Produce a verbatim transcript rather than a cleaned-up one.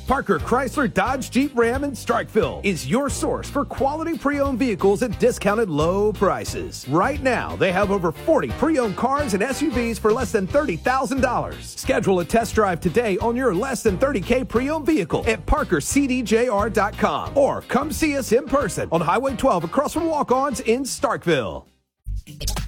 Parker Chrysler Dodge Jeep Ram in Starkville is your source for quality pre-owned vehicles at discounted low prices. Right now, they have over forty pre-owned cars and S U Vs for less than thirty thousand dollars. Schedule a test drive today on your less than thirty K pre-owned vehicle at parker c d j r dot com or come see us in person on Highway twelve across from Walk-Ons in Starkville.